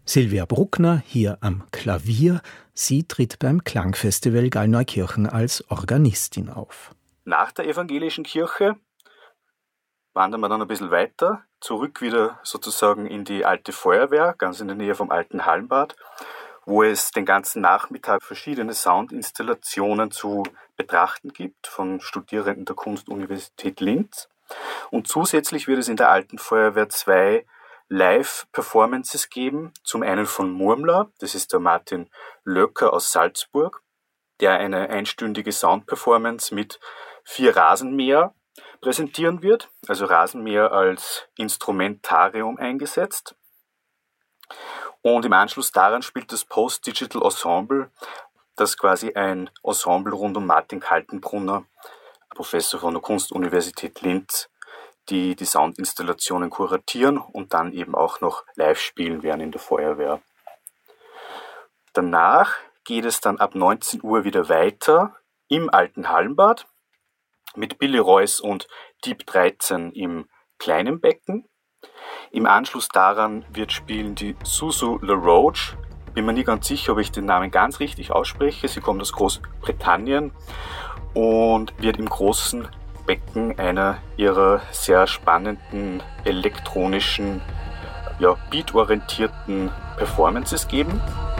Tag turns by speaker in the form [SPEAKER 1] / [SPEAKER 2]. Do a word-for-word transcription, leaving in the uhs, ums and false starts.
[SPEAKER 1] Silvia Bruckner hier am Klavier. Sie tritt beim Klangfestival Gallneukirchen als Organistin auf.
[SPEAKER 2] Nach der evangelischen Kirche wandern wir dann ein bisschen weiter, zurück wieder sozusagen in die alte Feuerwehr, ganz in der Nähe vom alten Hallenbad, wo es den ganzen Nachmittag verschiedene Soundinstallationen zu betrachten gibt von Studierenden der Kunstuniversität Linz. Und zusätzlich wird es in der alten Feuerwehr zwei Live-Performances geben. Zum einen von Murmler, das ist der Martin Löcker aus Salzburg, der eine einstündige Soundperformance mit vier Rasenmäher präsentieren wird, also Rasenmäher als Instrumentarium eingesetzt. Und im Anschluss daran spielt das Post-Digital Ensemble, das quasi ein Ensemble rund um Martin Kaltenbrunner, Professor von der Kunstuniversität Linz, die die Soundinstallationen kuratieren und dann eben auch noch live spielen werden in der Feuerwehr. Danach geht es dann ab neunzehn Uhr wieder weiter im alten Hallenbad mit Billy Reuss und Dieb dreizehn im kleinen Becken. Im Anschluss daran wird spielen die Suzu Le Roach. Bin mir nie ganz sicher, ob ich den Namen ganz richtig ausspreche. Sie kommt aus Großbritannien und wird im großen Becken einer ihrer sehr spannenden elektronischen, ja, beatorientierten Performances geben.